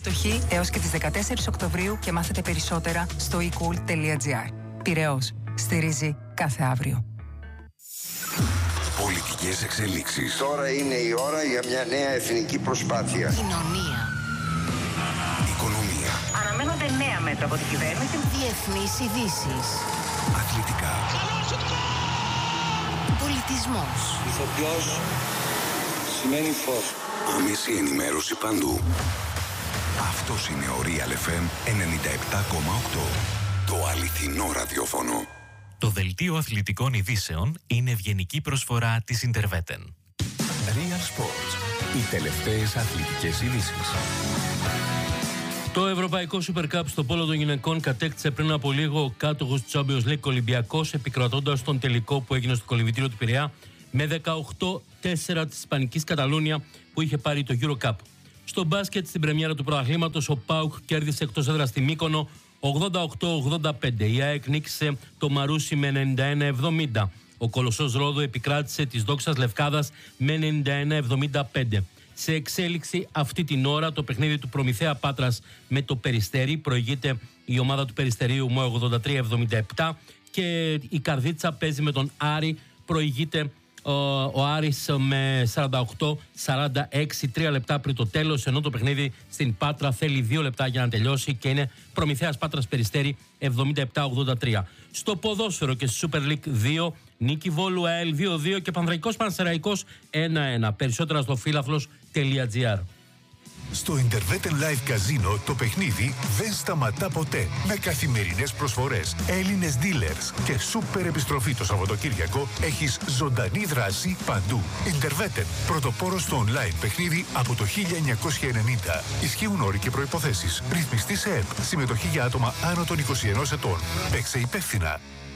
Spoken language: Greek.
Πτωχή έως και τις 14 Οκτωβρίου και μάθετε περισσότερα στο ecool.gr. Πειραιώς. Στηρίζει κάθε αύριο. Πολιτικές εξελίξεις. Τώρα είναι η ώρα για μια νέα εθνική προσπάθεια. Κοινωνία. Οικονομία. Αναμένονται νέα μέτρα από την κυβέρνηση. Διεθνείς ειδήσεις. Αθλητικά. Πολιτισμός. Ηθοποιός σημαίνει φως. Άμεση ενημέρωση παντού. Αυτός είναι ο Real FM 97,8. Το αληθινό ραδιόφωνο. Το δελτίο αθλητικών ειδήσεων είναι ευγενική προσφορά της Interveten. Real Sports. Οι τελευταίες αθλητικές ειδήσεις. Το Ευρωπαϊκό Super Cup στο πόλο των γυναικών κατέκτησε πριν από λίγο ο κάτοχος του Champions League Ολυμπιακός, επικρατώντας τον τελικό που έγινε στο κολυμβητήριο του Πειραιά με 18-4 της Ισπανικής Καταλούνια που είχε πάρει το Euro Cup. Στο μπάσκετ, στην πρεμιέρα του πρωταθλήματος, ο ΠΑΟΚ κέρδισε εκτός έδρας στη Μύκονο 88-85. Η ΑΕΚ νίκησε το Μαρούσι με 91-70. Ο Κολοσσός Ρόδο επικράτησε της Δόξας Λευκάδας με 91-75. Σε εξέλιξη αυτή την ώρα το παιχνίδι του Προμηθέα Πάτρας με το Περιστέρι. Προηγείται η ομάδα του Περιστερίου με 83-77 και η Καρδίτσα παίζει με τον Άρη. Προηγείται ο Άρης με 48-46, 3 λεπτά πριν το τέλος, ενώ το παιχνίδι στην Πάτρα θέλει 2 λεπτά για να τελειώσει και είναι Προμηθέας Πάτρας Περιστέρι 77-83. Στο ποδόσφαιρο και στη Super League 2, νίκη Βόλου ΑΕΛ 2-2 και Πανδραϊκός Πανσεραϊκός 1-1. Περισσότερα στο φίλαθλος.gr. Στο Interveten Live Casino το παιχνίδι δεν σταματά ποτέ. Με καθημερινές προσφορές, Έλληνες dealers και σούπερ επιστροφή το Σαββατοκύριακο, έχεις ζωντανή δράση παντού. Interveten, πρωτοπόρος στο online παιχνίδι από το 1990. Ισχύουν όροι και προϋποθέσεις. Ρυθμιστή σε ΕΠ. Συμμετοχή για άτομα άνω των 21 ετών. Παίξε υπεύθυνα.